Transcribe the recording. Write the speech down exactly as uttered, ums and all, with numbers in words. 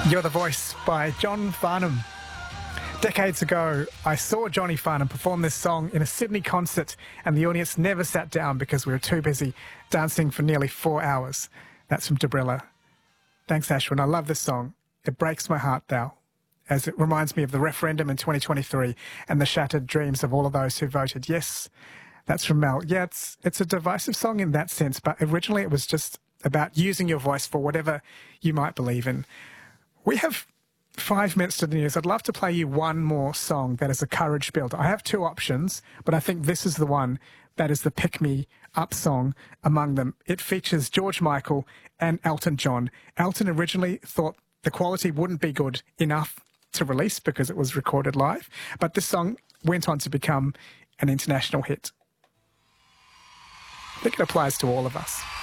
You're the Voice by John Farnham. Decades ago, I saw Johnny Farnham perform this song in a Sydney concert, and the audience never sat down because we were too busy dancing for nearly four hours. That's from Debrilla. Thanks, Ashwin. I love this song. It breaks my heart, thou, as it reminds me of the referendum in twenty twenty-three and the shattered dreams of all of those who voted yes. That's from Mel. Yeah, it's, it's a divisive song in that sense, but originally it was just about using your voice for whatever you might believe in. We have five minutes to the news. I'd love to play you one more song that is a courage builder. I have two options, but I think this is the one that is the pick-me-up song among them. It features George Michael and Elton John. Elton originally thought the quality wouldn't be good enough to release because it was recorded live, but this song went on to become an international hit. I think it applies to all of us.